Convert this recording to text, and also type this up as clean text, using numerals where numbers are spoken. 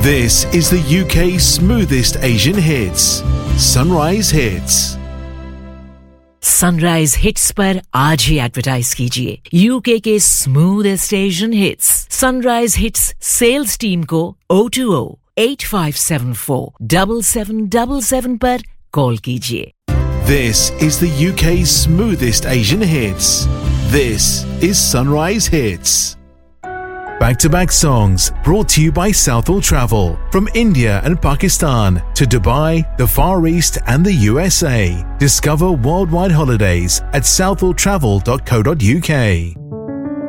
This is the UK's smoothest Asian hits, Sunrise Hits. Sunrise hits पर आज ही advertise कीजिए UK के smoothest Asian hits sunrise hits sales team को 020-8574-7777 पर call कीजिए. This is the UK's smoothest Asian hits. This is Sunrise Hits. Back-to-back songs brought to you by Southall Travel. From India and Pakistan to Dubai, the Far East and the USA. Discover worldwide holidays at southalltravel.co.uk.